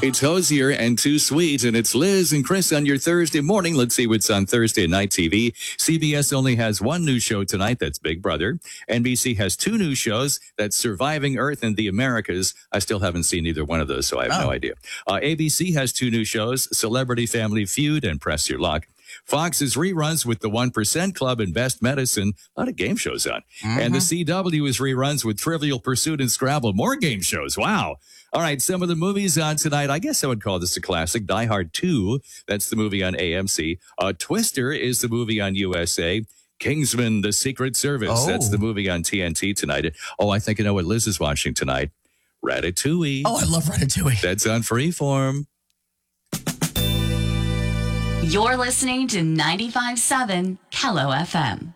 It's Hosier and Too Sweet, and it's Liz and Chris on your Thursday morning. Let's see what's on Thursday night TV. CBS only has one new show tonight. That's Big Brother. NBC has two new shows. That's Surviving Earth and The Americas. I still haven't seen either one of those, so I have no idea. ABC has two new shows, Celebrity Family Feud and Press Your Luck. Fox's reruns with the 1% Club and Best Medicine. A lot of game shows on. And the CW is reruns with Trivial Pursuit and Scrabble. More game shows. Wow. All right, some of the movies on tonight. I guess I would call this a classic. Die Hard 2, that's the movie on AMC. Twister is the movie on USA. Kingsman, The Secret Service, that's the movie on TNT tonight. Oh, I think I know what Liz is watching tonight. Ratatouille. Oh, I love Ratatouille. That's on Freeform. You're listening to 95.7 Kello FM.